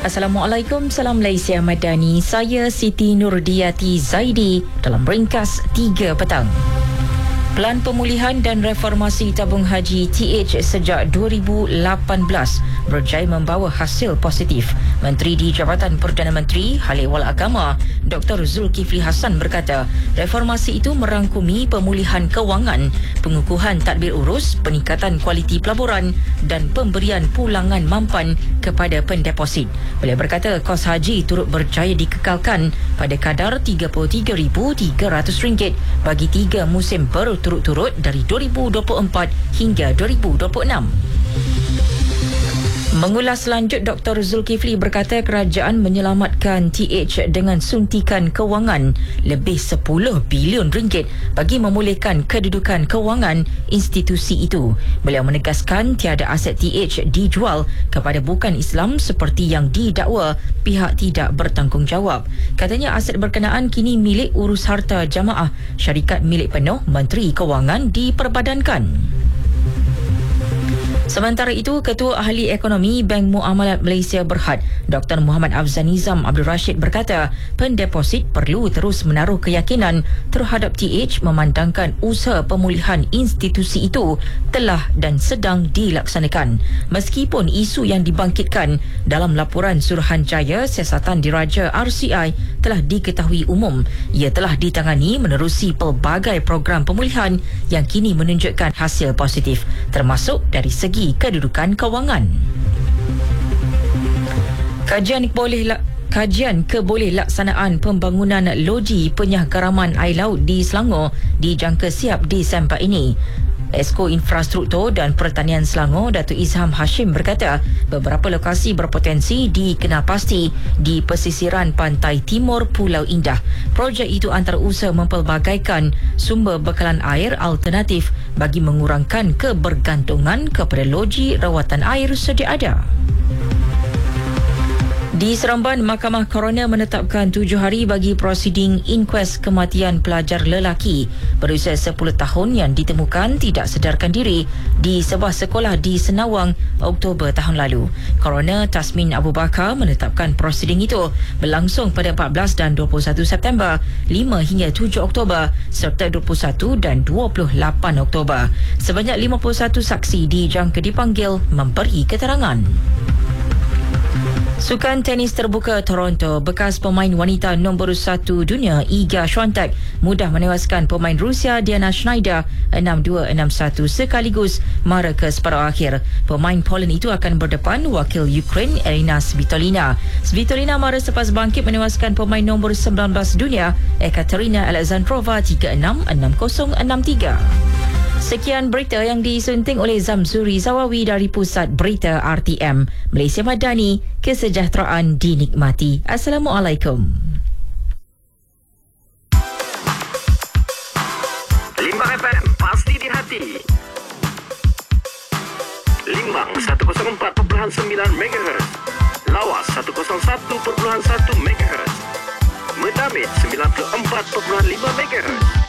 Assalamualaikum, salam Malaysia Madani. Saya Siti Nurdiati Zaidi dalam Ringkas 3 petang. Pelan pemulihan dan reformasi tabung haji TH sejak 2018 berjaya membawa hasil positif. Menteri di Jabatan Perdana Menteri Hal Ehwal Agama Dr. Zulkifli Hassan berkata, reformasi itu merangkumi pemulihan kewangan, pengukuhan tadbir urus, peningkatan kualiti pelaburan dan pemberian pulangan mampan kepada pendeposit. Beliau berkata kos haji turut berjaya dikekalkan pada kadar RM33,300 bagi 3 musim berturut-turut dari 2024 hingga 2026. Mengulas lanjut, Dr. Zulkifli berkata kerajaan menyelamatkan TH dengan suntikan kewangan lebih 10 bilion ringgit bagi memulihkan kedudukan kewangan institusi itu. Beliau menegaskan tiada aset TH dijual kepada bukan Islam seperti yang didakwa pihak tidak bertanggungjawab. Katanya aset berkenaan kini milik urus harta jamaah, syarikat milik penuh Menteri Kewangan diperbadankan. Sementara itu, Ketua Ahli Ekonomi Bank Muamalat Malaysia Berhad, Dr. Muhammad Afzal Nizam Abdul Rashid berkata, pendeposit perlu terus menaruh keyakinan terhadap TH memandangkan usaha pemulihan institusi itu telah dan sedang dilaksanakan. Meskipun isu yang dibangkitkan dalam laporan Suruhanjaya Siasatan Diraja RCI telah diketahui umum, ia telah ditangani menerusi pelbagai program pemulihan yang kini menunjukkan hasil positif, termasuk dari segi kedudukan kewangan. Kajian kebolehaksanaan pembangunan loji penyahgaraman air laut di Selangor dijangka siap Disember ini. Esko Infrastruktur dan Pertanian Selangor, Datuk Izham Hashim berkata, beberapa lokasi berpotensi dikenal pasti di pesisiran pantai timur Pulau Indah. Projek itu antara usaha mempelbagaikan sumber bekalan air alternatif bagi mengurangkan kebergantungan kepada loji rawatan air sedia ada. Di Seremban, Mahkamah Coroner menetapkan 7 hari bagi prosiding inkuest kematian pelajar lelaki berusia 10 tahun yang ditemukan tidak sedarkan diri di sebuah sekolah di Senawang Oktober tahun lalu. Coroner Tasmin Abu Bakar menetapkan prosiding itu berlangsung pada 14 dan 21 September, 5 hingga 7 Oktober serta 21 dan 28 Oktober. Sebanyak 51 saksi dijangka dipanggil memberi keterangan. Sukan tenis terbuka Toronto, bekas pemain wanita nombor 1 dunia Iga Swiatek mudah menewaskan pemain Rusia Diana Schneider 6-2, 6-1 sekaligus mara ke separuh akhir. Pemain Poland itu akan berdepan wakil Ukraine Elina Svitolina. Svitolina mara selepas bangkit menewaskan pemain nombor 19 dunia Ekaterina Alexandrova 3-6, 6-0, 6-3. Sekian berita yang disunting oleh Zamzuri Zawawi dari Pusat Berita RTM. Malaysia Madani, kesejahteraan dinikmati. Assalamualaikum. Limbang FM, pasti di hati. Limbang 104.9 MHz. Lawas 101.1 MHz. Medamit 94.5 MHz.